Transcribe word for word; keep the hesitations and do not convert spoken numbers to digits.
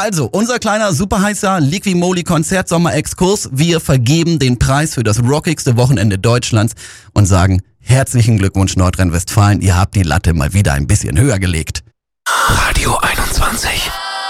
Also, unser kleiner super heißer Liqui-Moly Konzert-Sommer-Exkurs. Wir vergeben den Preis für das rockigste Wochenende Deutschlands und sagen herzlichen Glückwunsch Nordrhein-Westfalen. Ihr habt die Latte mal wieder ein bisschen höher gelegt. Radio einundzwanzig.